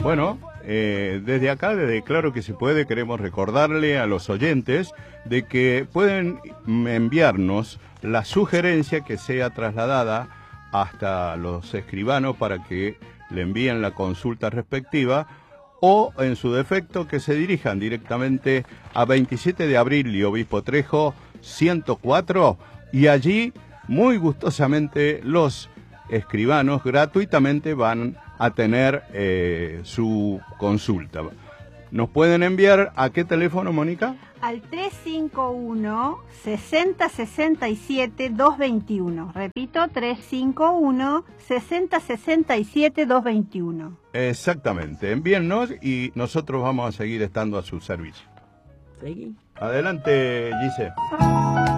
Bueno, desde acá, desde Claro que se puede, queremos recordarle a los oyentes de que pueden enviarnos la sugerencia que sea trasladada hasta los escribanos para que le envíen la consulta respectiva, o en su defecto que se dirijan directamente a 27 de abril y Obispo Trejo 104, y allí muy gustosamente los escribanos gratuitamente van a tener su consulta. ¿Nos pueden enviar a qué teléfono, Mónica? Al 351-6067-221. Repito, 351-6067-221. Exactamente, envíennos y nosotros vamos a seguir estando a su servicio. ¿Seguí? Adelante, Gise.